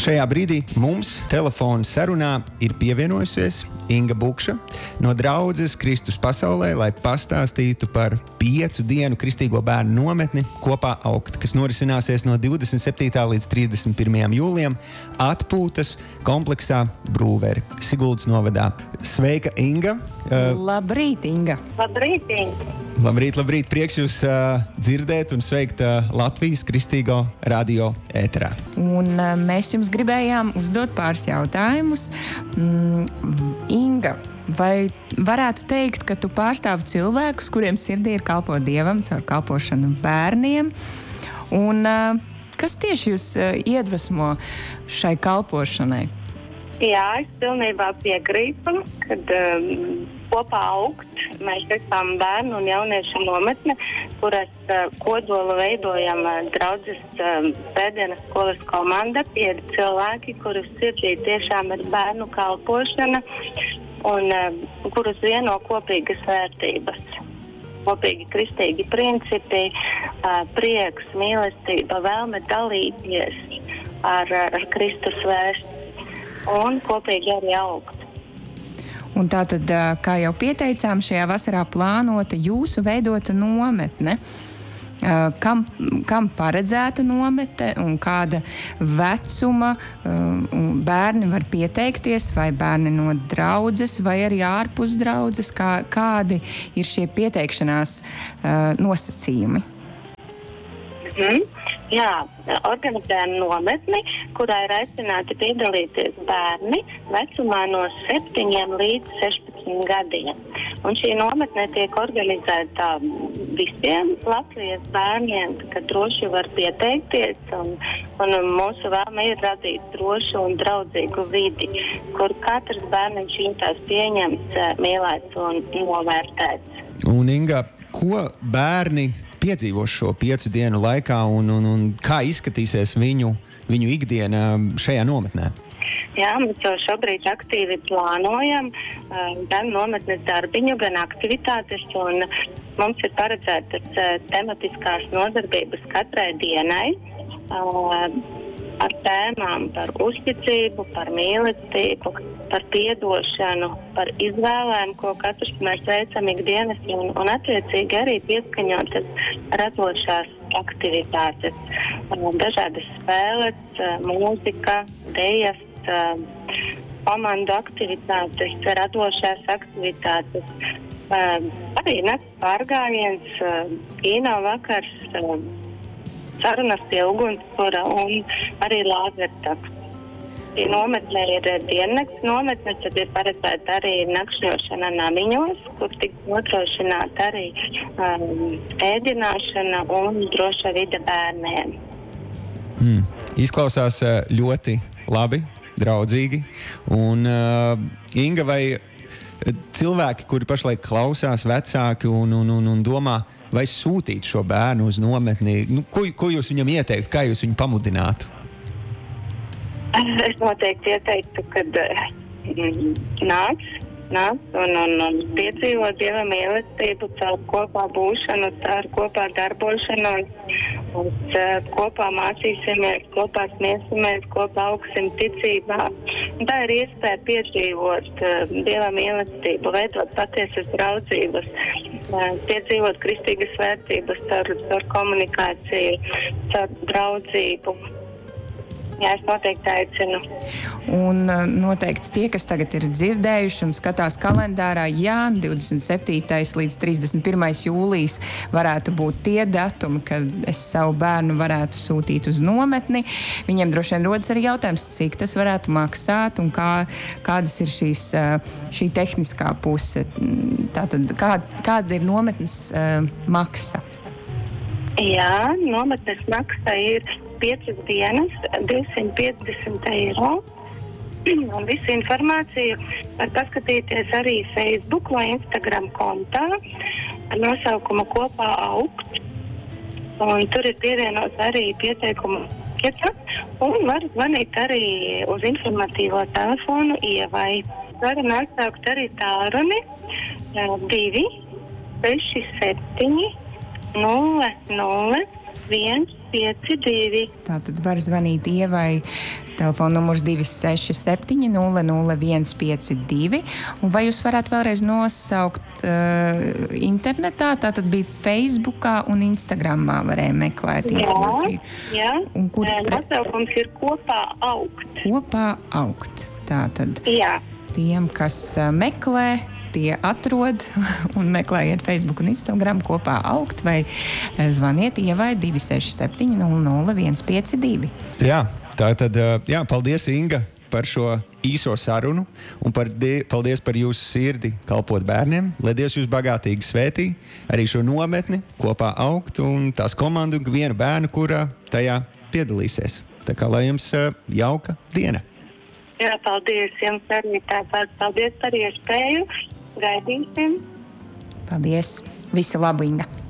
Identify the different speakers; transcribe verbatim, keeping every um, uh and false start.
Speaker 1: Šajā brīdī mums telefona sarunā ir pievienojusies Inga Bukša no draudzes Kristus pasaulē, lai pastāstītu par piecu dienu kristīgo bērnu nometni Kopā augt, kas norisināsies no divdesmit septītā līdz trīsdesmit pirmajam jūlijam Atpūtas kompleksā Brūveri, Siguldas novadā. Sveika, Inga!
Speaker 2: Uh, labrīt, Inga!
Speaker 3: Labrīt, Inga!
Speaker 1: Labrīt, labrīt! Prieks jūs uh, dzirdēt un sveikt uh, Latvijas Kristīgo radio ēterā.
Speaker 2: Un uh, mēs jums gribējām uzdot pāris jautājumus. Mm, Inga, vai varētu teikt, ka tu pārstāvi cilvēkus, kuriem sirdī ir kalpot Dievam caur kalpošanu bērniem? Un uh, kas tieši jūs uh, iedvesmo šai kalpošanai?
Speaker 3: Jā, es pilnībā piekrītu, kad um, Kopā augt mēs esam bērnu un jauniešu nometne, kuras uh, kodolu veidojam uh, draudzes uh, pēdienas skolas komanda, pieci cilvēki, kurus sirdī tiešām ir bērnu kalpošana un uh, kurus vieno kopīgas vērtības. Kopīgi kristīgi principi, uh, prieks, mīlestība, vēlme dalīties ar, ar Kristus vēsti un kopīgi arī augt.
Speaker 2: Un tātad, kā jau pieteicām, šajā vasarā plānota jūsu veidota nometne. Kam, kam paredzēta nometne un kāda vecuma bērni var pieteikties, vai bērni no draudzes, vai arī ārpus draudzes, kā, kādi ir šie pieteikšanās nosacījumi?
Speaker 3: Mm. Jā, organizējam nometni, kurā ir aicināti piedalīties bērni vecumā no septiņiem līdz sešpadsmit gadiem. Un šī nometne tiek organizēta visiem Latvijas bērniem, kad droši var pieteikties, un, un mūsu vēlme ir radīt drošu un draudzīgu vidi, kur katrs bērniņš jūtās pieņemts, mīlēts un novērtēts.
Speaker 1: Un Inga, ko bērni piedzīvos šo piecu dienu laikā un, un, un kā izskatīsies viņu, viņu ikdiena šajā nometnē?
Speaker 3: Jā, mēs jau šobrīd aktīvi plānojam uh, gan nometnes darbiņu, gan aktivitātes, un mums ir paredzētas uh, tematiskās nodarbības katrai dienai uh, ar tēmām par uzticību, par mīlestību, par piedošanu, par izvēlēm, ko katrs mēs veicam ikdienas, un, un attiecīgi arī pieskaņotas radošās aktivitātes. Dažādas spēles, mūzika, dejas, komandu aktivitātes, radošās aktivitātes, arī nakts pārgājiens, kino vakars, sarunas pie ugunskura un arī lāzertaks. Šī nometne ir diennakts nometne, tad ir paredzēta arī nakšņošana namiņos, kur tiks nodrošināta arī um, ēdināšana un droša vide bērniem.
Speaker 1: Mm. Izklausās ļoti labi, draudzīgi. Un, uh, Inga, vai cilvēki, kuri pašlaik klausās, vecāki un, un, un, un domā, vai sūtīt šo bērnu uz nometni, nu, ko, ko jūs viņam ieteiktu, kā jūs viņu pamudinātu?
Speaker 3: Es noteikti ieteiktu, kad mm, nāc, nāc un, un, un piedzīvo Dieva mīlestību caur kopā būšanu, caur kopā darbošanos, un kopā mācīsimies, kopā smiesimies, kopā augsim ticībā. Un tā ir iespēja piedzīvot uh, Dieva mīlestību, veidot patiesas draudzības, uh, piedzīvot kristīgas vērtības caur, caur komunikāciju, caur draudzību. Jā, es noteikti aicinu.
Speaker 2: Un noteikti tie, kas tagad ir dzirdējuši un skatās kalendārā, jā, divdesmit septītais līdz trīsdesmit pirmais jūlijas varētu būt tie datumi, kad es savu bērnu varētu sūtīt uz nometni. Viņiem droši vien rodas arī jautājums, cik tas varētu maksāt un kā, kādas ir šīs, šī tehniskā puse. Tātad, kā, kāda ir nometnes uh, maksa?
Speaker 3: Jā, nometnes maksa ir piecas dienas, divsimt piecdesmit eiro. Un visu informāciju var paskatīties arī Facebook vai Instagram kontā ar nosaukumu Kopā augt. Un tur ir pievienot arī pieteikumu anketa un var zvanīt arī uz informatīvo telefonu Ievai. Varam atsaukt arī tālruni divi seši septiņi nulle nulle viens pieci divi.
Speaker 2: Tātad var zvanīt Ievai. Telefona numurs divi seši septiņi nulle nulle viens pieci divi. Un vai jūs varētu vēlreiz nosaukt uh, internetā? Tātad bija Facebookā un Instagramā varēja meklēt informāciju.
Speaker 3: Jā, jā.
Speaker 2: Un kur pre...
Speaker 3: nosaukums ir kopā augt.
Speaker 2: Kopā augt. Tātad
Speaker 3: Jā.
Speaker 2: Tiem, kas uh, meklē, tie atrod un meklējiet Facebook un Instagram kopā augt vai zvaniet Ievai divi seši septiņi nulle nulle viens pieci divi.
Speaker 1: Jā, tā tad, jā, paldies Inga par šo īso sarunu un par die, paldies par jūsu sirdi kalpot bērniem. Lai Dievs jūs bagātīgi svētī, arī šo nometni kopā augt un tās komandu vienu bērnu, kurā tajā piedalīsies. Tā kā lai jums jauka diena.
Speaker 3: Jā, paldies jums arī tāpat. Paldies par iespēju. Gaidīsim.
Speaker 2: Paldies. Visu labu, Inga.